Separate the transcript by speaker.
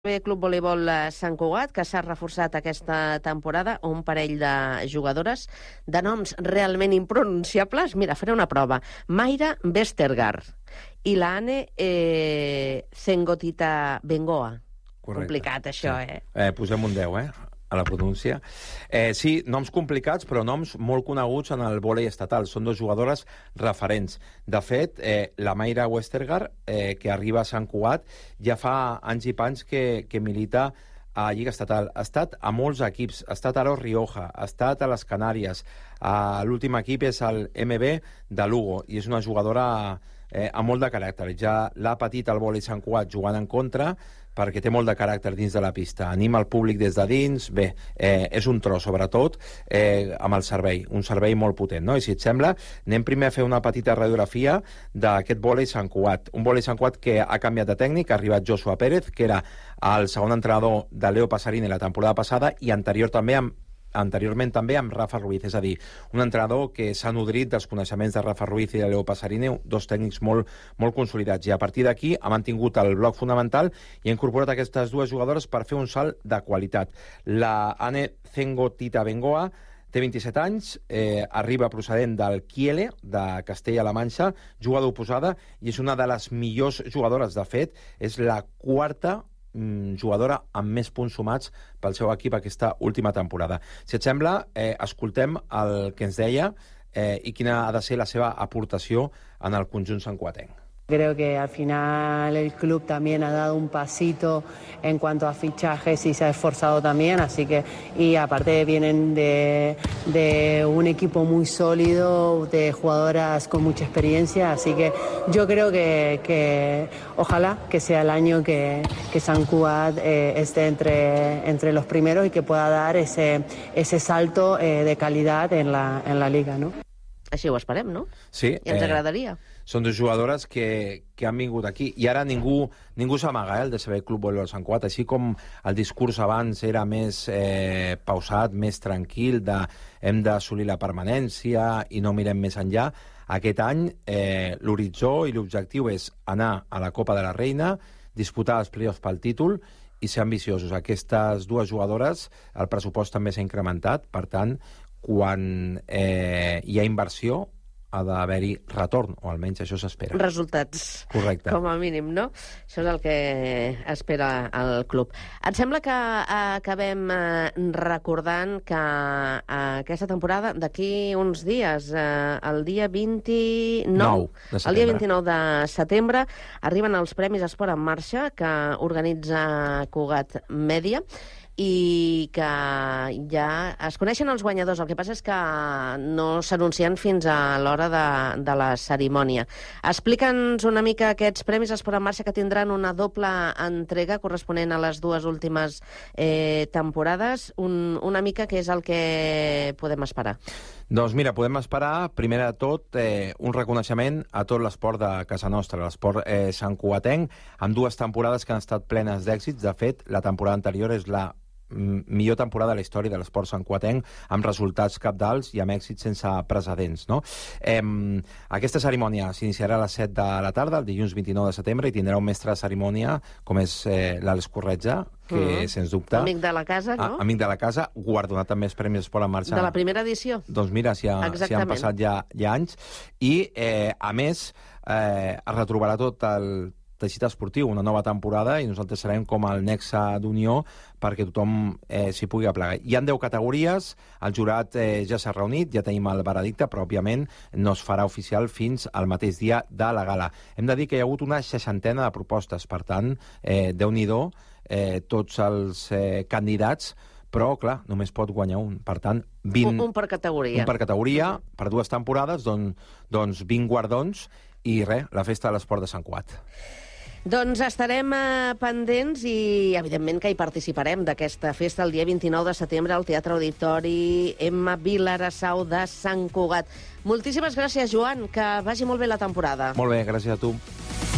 Speaker 1: Club Voleibol Sant Cugat, que s'ha reforçat aquesta temporada, un parell de jugadores de noms realment impronunciables. Mira, faré una prova. Mayra Vestergaard i la Anne Zengotita Bengoa.
Speaker 2: Correcte.
Speaker 1: Complicat, això,
Speaker 2: sí. Posem un 10, a la pronúncia. Sí, noms complicats, però noms molt coneguts en el vòlei estatal. Són dues jugadores referents. De fet, la Mayra Vestergaard, que arriba a Sant Cugat, ja fa anys i panys que milita a Lliga Estatal. Ha estat a molts equips. Ha estat a Aro Rioja, ha estat a les Canàries. L'últim equip és el MB de Lugo, i és una jugadora amb molt de caràcter. Ja l'ha patit el vòlei Sant Cugat jugant en contra, perquè té molt de caràcter dins de la pista. Anima el públic des de dins. Bé, és un tros, sobretot, amb el servei. Un servei molt potent, no? I si et sembla, anem primer a fer una petita radiografia d'aquest vòlei Sant Cugat. Un vòlei Sant Cugat que ha canviat de tècnic, ha arribat Joshua Pérez, que era el segon entrenador de Leo Pasarini la temporada passada, i anteriorment també amb Rafa Ruiz, és a dir, un entrenador que s'ha nodrit dels coneixements de Rafa Ruiz i de Leo Pasarini, dos tècnics molt consolidats, i a partir d'aquí ha mantingut el bloc fonamental i ha incorporat aquestes dues jugadores per fer un salt de qualitat. La Anne Zengotita Bengoa té 27 anys, arriba procedent del Kiele, de Castella-La Manxa, juga d'oposada, i és una de les millors jugadores. De fet, és la quarta jugadora amb més punts sumats pel seu equip aquesta última temporada. Si et sembla, escoltem el que ens deia i quina ha de ser la seva aportació en el conjunt santcuatenc.
Speaker 3: Creo que al final el club también ha dado un pasito en cuanto a fichajes y se ha esforzado también, así que, y aparte vienen de un equipo muy sólido, de jugadoras con mucha experiencia, así que yo creo que ojalá que sea el año que Sant Cugat esté entre los primeros y que pueda dar ese salto de calidad en la liga, ¿no?
Speaker 1: Així ho esperem, no?
Speaker 2: Sí.
Speaker 1: I ens agradaria.
Speaker 2: Són dues jugadores que han vingut aquí. I ara ningú s'amaga, el DSB Club Voleibol Sant Cugat. Així com el discurs abans era més pausat, més tranquil, hem d'assolir la permanència i no mirem més enllà, aquest any l'horitzó i l'objectiu és anar a la Copa de la Reina, disputar els playoffs pel títol i ser ambiciosos. Aquestes dues jugadores, el pressupost també s'ha incrementat, per tant, quan hi ha inversió ha d'haver-hi retorn, o almenys això s'espera.
Speaker 1: Resultats.
Speaker 2: Correcte.
Speaker 1: Com a mínim, no? Això és el que espera el club. Et sembla que acabem recordant que aquesta temporada, d'aquí uns dies, el dia 29 de setembre, arriben els Premis Esport en Marxa, que organitza Cugat Mèdia, i que ja es coneixen els guanyadors. El que passa és que no s'anuncien fins a l'hora de la cerimònia. Explica'ns una mica aquests Premis Esport en Marxa, que tindran una doble entrega corresponent a les dues últimes temporades. Una mica què és el que podem esperar?
Speaker 2: Doncs mira, podem esperar, primer de tot, un reconeixement a tot l'esport de casa nostra, l'esport santcuatenc, amb dues temporades que han estat plenes d'èxits. De fet, la temporada anterior és la millor temporada de la història de l'esport santcuatenc, amb resultats cabdals i amb èxits sense precedents, no? Aquesta cerimònia s'iniciarà a les 7 de la tarda, el dilluns 29 de setembre, i tindrà un mestre de cerimònia, com és l'Àlex Corretja, que, sens dubte...
Speaker 1: Amic de la casa, no?
Speaker 2: Amic de la casa, guardonat també els Premis Esport en Marxa.
Speaker 1: De la primera edició.
Speaker 2: Doncs mira, si han passat ja anys. I, a més, es retrobarà tot el teixit esportiu, una nova temporada, i nosaltres serem com el nexe d'unió perquè tothom s'hi pugui aplegar. Hi ha 10 categories, el jurat ja s'ha reunit, ja tenim el veredicte, però òbviament no es farà oficial fins al mateix dia de la gala. Hem de dir que hi ha hagut una 60ena de propostes, per tant, Déu-n'hi-do, tots els candidats, però, clar, només pot guanyar un. Per tant, 20...
Speaker 1: Un per categoria.
Speaker 2: Un per categoria, per dues temporades, doncs 20 guardons, i res, la festa de l'esport de Sant Cugat.
Speaker 1: Doncs estarem pendents i, evidentment, que hi participarem d'aquesta festa el dia 29 de setembre al Teatre Auditori Emma Vilarassau de Sant Cugat. Moltíssimes gràcies, Joan, que vagi molt bé la temporada.
Speaker 2: Molt bé, gràcies a tu.